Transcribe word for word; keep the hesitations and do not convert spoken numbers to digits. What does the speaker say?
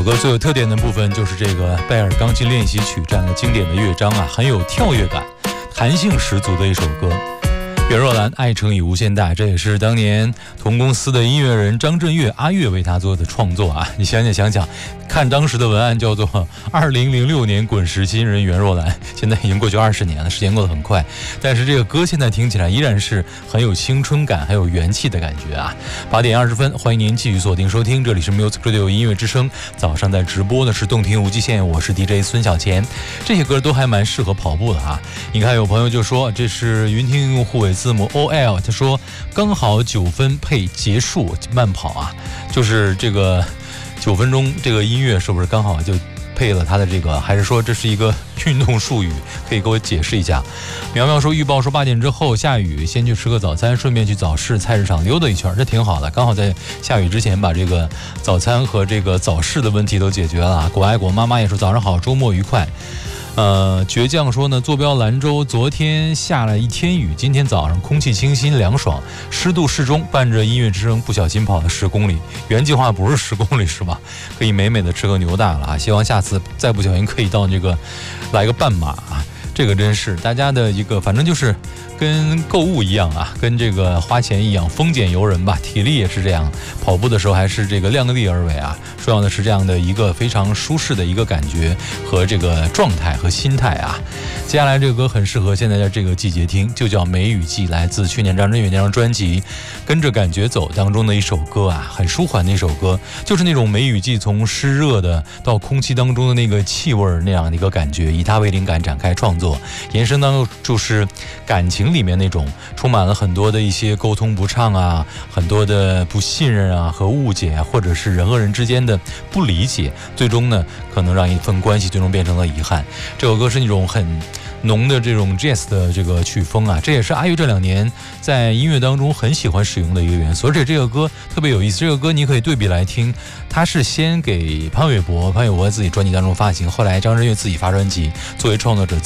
首歌最有特点的部分就是这个贝尔钢琴练习曲这样的经典的乐章啊，很有跳跃感，弹性十足的一首歌。袁若兰爱乘以无限大，这也是当年同公司的音乐人张震岳阿岳为他做的创作啊。你想想想想，看当时的文案叫做二零零六年滚石新人袁若兰，现在已经过去二十年了，时间过得很快，但是这个歌现在听起来依然是很有青春感，很有元气的感觉啊。八点二十分，欢迎您继续锁定收听，这里是 Music Radio 音乐之声，早上在直播的是动听无极限，我是 D J 孙小钱。这些歌都还蛮适合跑步的啊。你看有朋友就说这是云听用户尾字母 O L， 他说刚好九分配结束慢跑啊，就是这个九分钟这个音乐是不是刚好就配了他的这个，还是说这是一个运动术语，可以给我解释一下。苗苗说预报说八点之后下雨，先去吃个早餐，顺便去早市菜市场溜达一圈，这挺好的，刚好在下雨之前把这个早餐和这个早市的问题都解决了。果爱果妈妈也说早上好，周末愉快。呃，倔强说呢，坐标兰州，昨天下了一天雨，今天早上空气清新凉爽，湿度适中，伴着音乐之声，不小心跑了十公里。原计划不是十公里是吧？可以美美的吃个牛大了啊！希望下次再不小心可以到这个来个半马啊！这个真是大家的一个，反正就是跟购物一样啊，跟这个花钱一样，丰俭由人吧。体力也是这样，跑步的时候还是这个量力而为啊。重要的是这样的一个非常舒适的一个感觉和这个状态和心态啊。接下来这个歌很适合现在的这个季节听，就叫《梅雨季》，来自去年张震岳那张专辑《跟着感觉走》当中的一首歌啊，很舒缓的一首歌，就是那种梅雨季从湿热的到空气当中的那个气味那样的一个感觉，以它为灵感展开创作，延伸到就是感情里面那种充满了很多的一些沟通不畅啊，很多的不信任啊和误解啊，或者是人和人之间的不理解，最终呢可能让一份关系最终变成了遗憾。这首歌是那种很浓的这种 jazz 的这个曲风啊，这也是阿岳这两年在音乐当中很喜欢使用的一个元素。而且这个歌特别有意思，这个歌你可以对比来听，他是先给潘玮柏潘玮柏自己专辑当中发行，后来张震岳自己发专辑，作为创作者